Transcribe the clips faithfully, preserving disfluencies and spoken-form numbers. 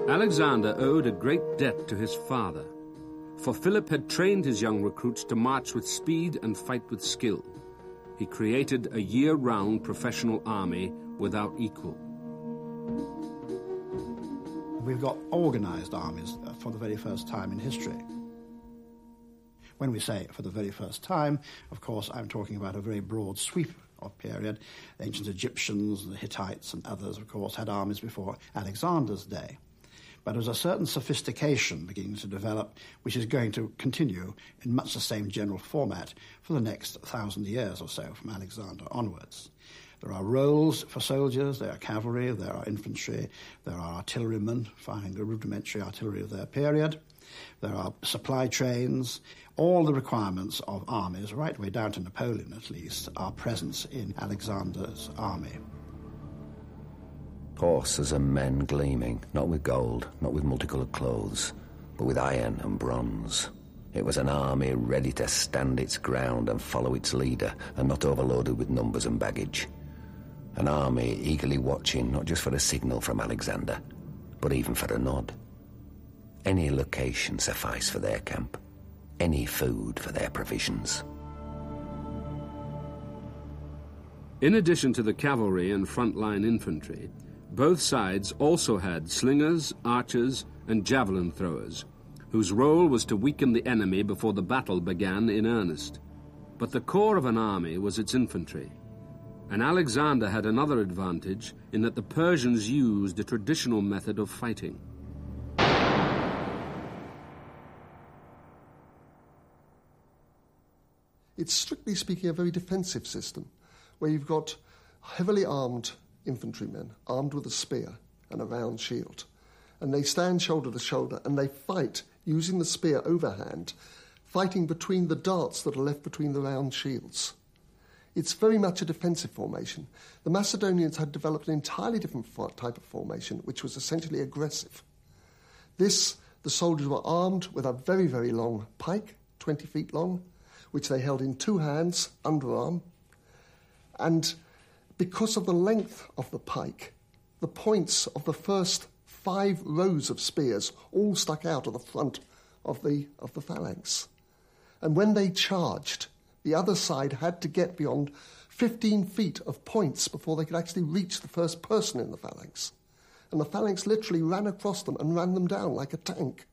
Alexander owed a great debt to his father, for Philip had trained his young recruits to march with speed and fight with skill. He created a year-round professional army without equal. We've got organised armies for the very first time in history. When we say for the very first time, of course, I'm talking about a very broad sweep of period. The ancient Egyptians, the Hittites and others, of course, had armies before Alexander's day. But there was a certain sophistication beginning to develop, which is going to continue in much the same general format for the next thousand years or so from Alexander onwards. There are roles for soldiers, there are cavalry, there are infantry, there are artillerymen firing the rudimentary artillery of their period, there are supply trains. All the requirements of armies, right the way down to Napoleon at least, are present in Alexander's army. Horses and men gleaming, not with gold, not with multicoloured clothes, but with iron and bronze. It was an army ready to stand its ground and follow its leader, and not overloaded with numbers and baggage. An army eagerly watching not just for a signal from Alexander, but even for a nod. Any location sufficed for their camp, any food for their provisions. In addition to the cavalry and frontline infantry, both sides also had slingers, archers, and javelin throwers, whose role was to weaken the enemy before the battle began in earnest. But the core of an army was its infantry, and Alexander had another advantage in that the Persians used a traditional method of fighting. It's strictly speaking a very defensive system, where you've got heavily armed infantrymen armed with a spear and a round shield, and they stand shoulder to shoulder and they fight using the spear overhand, fighting between the darts that are left between the round shields. It's very much a defensive formation. The Macedonians had developed an entirely different type of formation, which was essentially aggressive. This, the soldiers were armed with a very, very long pike, twenty feet long, which they held in two hands, underarm, and because of the length of the pike, the points of the first five rows of spears all stuck out of the front of the, of the phalanx. And when they charged, the other side had to get beyond fifteen feet of points before they could actually reach the first person in the phalanx. And the phalanx literally ran across them and ran them down like a tank.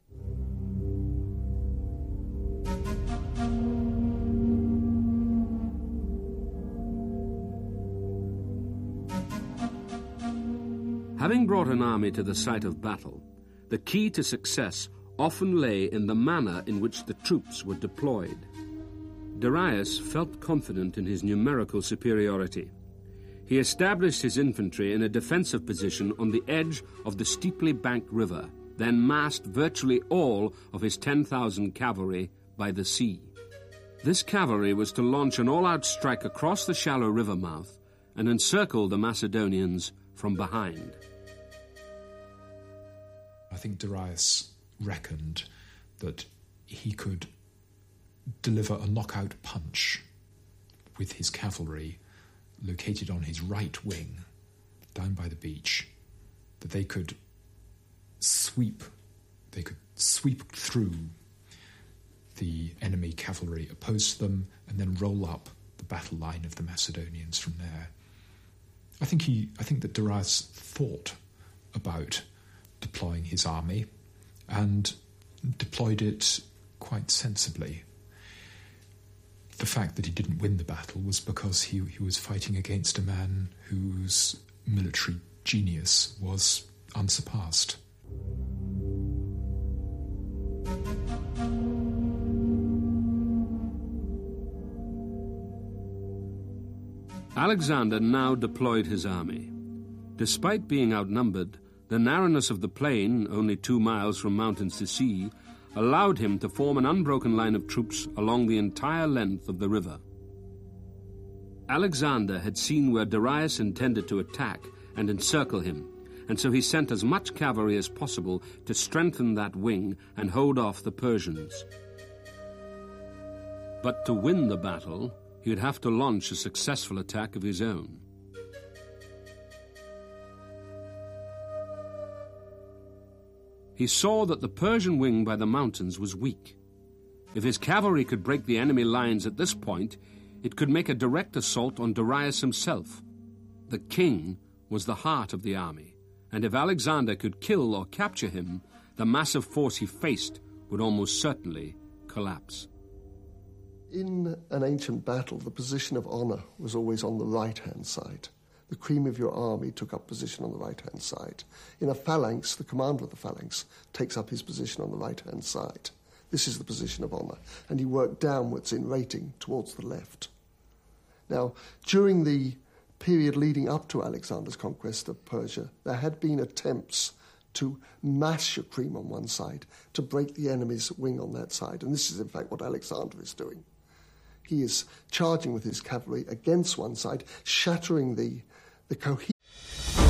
Having brought an army to the site of battle, the key to success often lay in the manner in which the troops were deployed. Darius felt confident in his numerical superiority. He established his infantry in a defensive position on the edge of the steeply banked river, then massed virtually all of his ten thousand cavalry by the sea. This cavalry was to launch an all-out strike across the shallow river mouth and encircle the Macedonians from behind. I think Darius reckoned that he could deliver a knockout punch with his cavalry located on his right wing, down by the beach, that they could sweep, they could sweep through the enemy cavalry opposed to them and then roll up the battle line of the Macedonians from there. I think he, I think that Darius thought about deploying his army and deployed it quite sensibly. The fact that he didn't win the battle was because he, he was fighting against a man whose military genius was unsurpassed. Alexander now deployed his army. Despite being outnumbered, the narrowness of the plain, only two miles from mountains to sea, allowed him to form an unbroken line of troops along the entire length of the river. Alexander had seen where Darius intended to attack and encircle him, and so he sent as much cavalry as possible to strengthen that wing and hold off the Persians. But to win the battle, he'd have to launch a successful attack of his own. He saw that the Persian wing by the mountains was weak. If his cavalry could break the enemy lines at this point, it could make a direct assault on Darius himself. The king was the heart of the army, and if Alexander could kill or capture him, the massive force he faced would almost certainly collapse. In an ancient battle, the position of honour was always on the right-hand side. The cream of your army took up position on the right-hand side. In a phalanx, the commander of the phalanx takes up his position on the right-hand side. This is the position of honour, and he worked downwards in rating towards the left. Now, during the period leading up to Alexander's conquest of Persia, there had been attempts to mass your cream on one side, to break the enemy's wing on that side, and this is in fact what Alexander is doing. He is charging with his cavalry against one side, shattering the, the cohesion